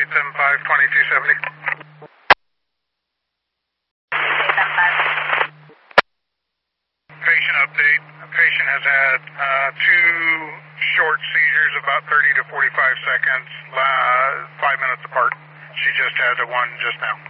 875-2270. Patient update. The patient has had two short seizures, about 30 to 45 seconds, 5 minutes apart. She just had one just now.